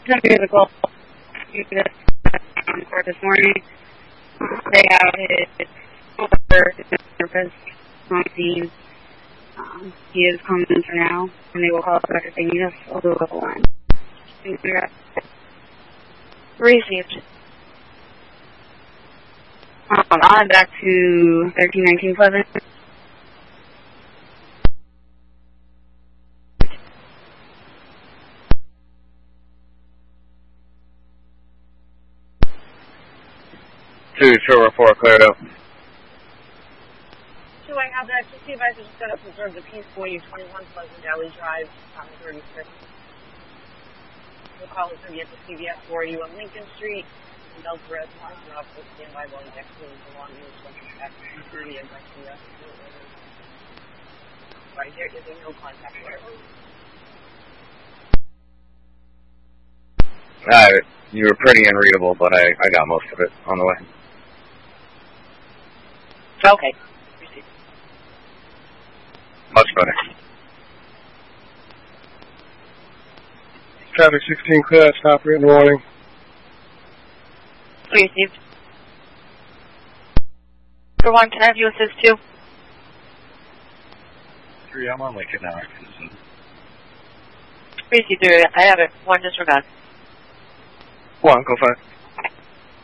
Sent me the call court this morning. They have his therapist on scene. He is coming for now, and they will call us back if they need us. I'll do a couple lines. Received. On back to 1319 Pleasant. Show report cleared up. So I have that. Just see if I can set up preserve the peace for you. 21 Pleasant Valley Drive, 36. The call is going to be at the CVS 40 on Lincoln Street. And Del Perez wants an officer standby while the next one is along the instruction track 230 and back to the right there is a no contact order. You were pretty unreadable, but I got most of it on the way. Okay. Received. Much better. Traffic 16 clear, stop written warning. Received. For one, can I have you assist too? 3, I'm on Lincoln now. Received, I have it. One disregard. 1, go 5.